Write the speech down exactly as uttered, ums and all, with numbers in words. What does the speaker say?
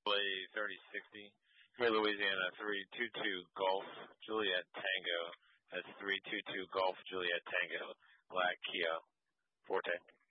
thirty sixty. Here, Louisiana, three two two Golf Juliet Tango. That's three two two Golf Juliet Tango. Black Kia Forte.